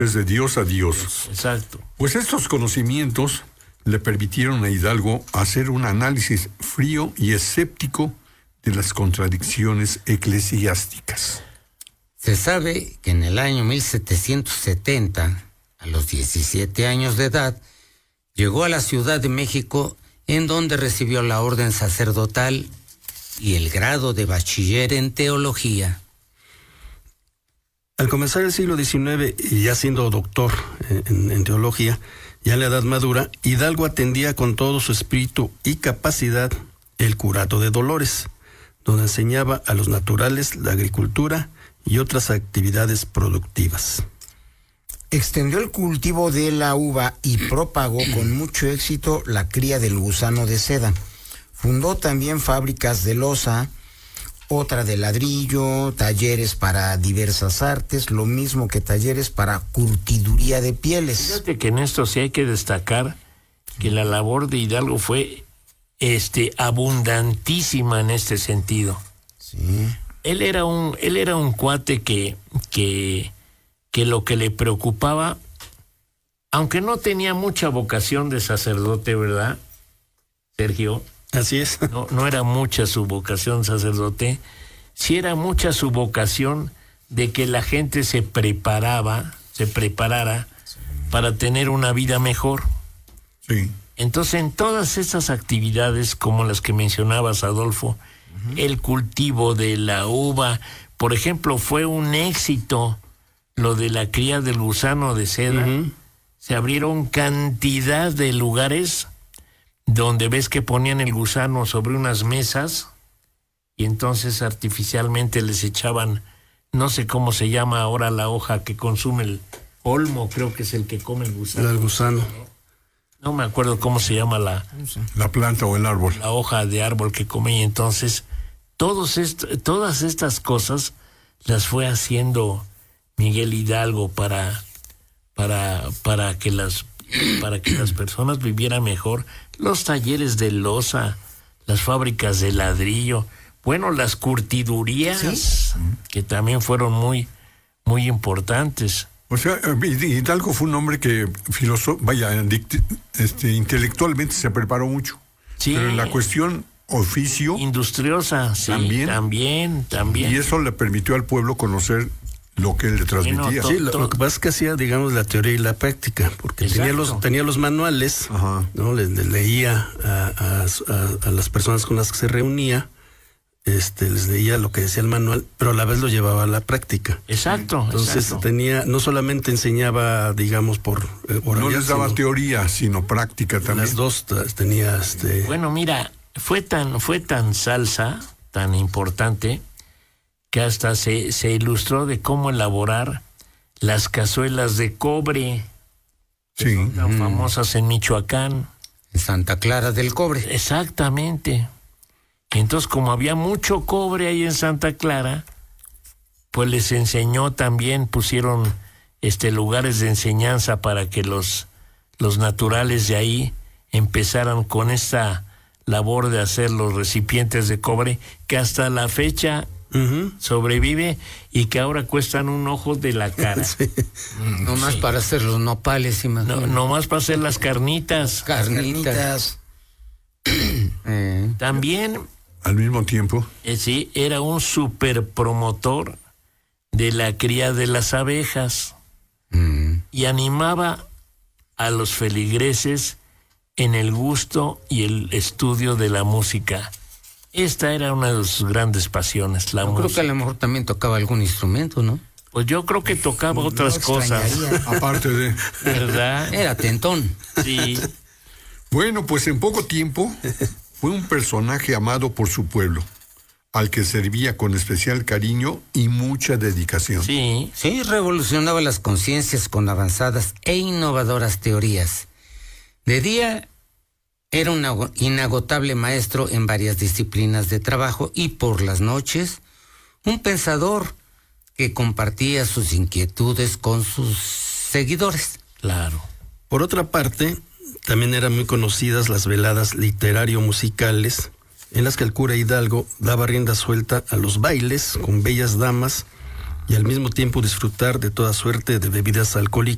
Es de Dios a Dios. Exacto. Pues estos conocimientos le permitieron a Hidalgo hacer un análisis frío y escéptico de las contradicciones eclesiásticas. Se sabe que en el año 1770, a los 17 años de edad, llegó a la Ciudad de México, en donde recibió la orden sacerdotal y el grado de bachiller en teología. Al comenzar el siglo XIX, y ya siendo doctor en teología, ya en la edad madura, Hidalgo atendía con todo su espíritu y capacidad el curato de dolores, donde enseñaba a los naturales la agricultura y otras actividades productivas. Extendió el cultivo de la uva y propagó con mucho éxito la cría del gusano de seda. Fundó también fábricas de loza, otra de ladrillo, talleres para diversas artes, lo mismo que talleres para curtiduría de pieles. Fíjate que en esto sí hay que destacar que la labor de Hidalgo fue abundantísima en este sentido. Sí. Él era un cuate que lo que le preocupaba, aunque no tenía mucha vocación de sacerdote, ¿verdad, Sergio? Así es. No era mucha su vocación sacerdote, sí era mucha su vocación de que la gente se preparara para tener una vida mejor. Sí. Entonces, en todas estas actividades, como las que mencionabas, Adolfo, el cultivo de la uva, por ejemplo, fue un éxito lo de la cría del gusano de seda. Se abrieron cantidad de lugares donde ves que ponían el gusano sobre unas mesas y entonces artificialmente les echaban, no sé cómo se llama ahora la hoja que consume el olmo, creo que es el que come el gusano. El gusano. No me acuerdo cómo se llama la planta o el árbol. La hoja de árbol que come, y entonces todas estas cosas las fue haciendo Miguel Hidalgo para que las personas vivieran mejor. Los talleres de loza, las fábricas de ladrillo, bueno, las curtidurías, ¿sí?, que también fueron muy, muy importantes. O sea, Hidalgo fue un hombre que intelectualmente se preparó mucho. Sí. Pero en la cuestión oficio industriosa, sí, también. Y eso le permitió al pueblo conocer lo que él le transmitía. Sí, lo que pasa es que hacía, digamos, la teoría y la práctica, porque tenía los manuales, ¿no? Le leía a las personas con las que se reunía, les leía lo que decía el manual, pero a la vez lo llevaba a la práctica. Exacto. Entonces no solamente enseñaba, digamos, por no les daba teoría, sino práctica también. Las dos tenía. Bueno, mira, fue tan salsa, tan importante, que hasta se ilustró de cómo elaborar las cazuelas de cobre, que son tan famosas en Michoacán. En Santa Clara del Cobre. Exactamente. Entonces, como había mucho cobre ahí en Santa Clara, pues les enseñó también, pusieron lugares de enseñanza para que los naturales de ahí empezaran con esta labor de hacer los recipientes de cobre, que hasta la fecha sobrevive y que ahora cuestan un ojo de la cara. Sí. Nomás para hacer los nopales, imagínate. Nomás para hacer las carnitas. También, al mismo tiempo, sí, era un super promotor de la cría de las abejas y animaba a los feligreses en el gusto y el estudio de la música. Esta era una de sus grandes pasiones, la música. Creo que a lo mejor también tocaba algún instrumento, ¿no? Pues yo creo que tocaba otras cosas. Aparte de... ¿Verdad? Era tentón. Sí. Bueno, pues en poco tiempo fue un personaje amado por su pueblo, al que servía con especial cariño y mucha dedicación. Sí. Sí, revolucionaba las conciencias con avanzadas e innovadoras teorías. De día era un inagotable maestro en varias disciplinas de trabajo, y por las noches un pensador que compartía sus inquietudes con sus seguidores. Claro. Por otra parte, también eran muy conocidas las veladas literario-musicales, en las que el cura Hidalgo daba rienda suelta a los bailes con bellas damas y al mismo tiempo disfrutar de toda suerte de bebidas alcohólicas